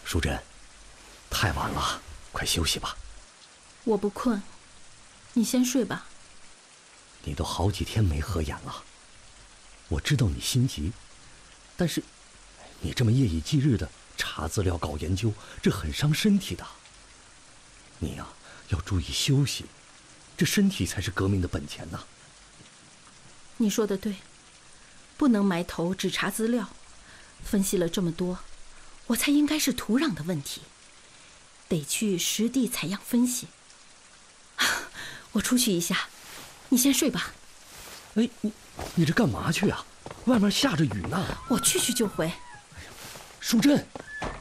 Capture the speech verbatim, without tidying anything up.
淑珍，太晚了，快休息吧。 我不困，你先睡吧。 你都好几天没合眼了，我知道你心急，但是你这么夜以继日的查资料搞研究，这很伤身体的。你呀、啊，要注意休息，这身体才是革命的本钱呐。 你说的对，不能埋头只查资料，分析了这么多，我猜应该是土壤的问题，得去实地采样分析。我出去一下，你先睡吧。 哎，你你这干嘛去啊？外面下着雨呢。 我去去就回。 淑珍，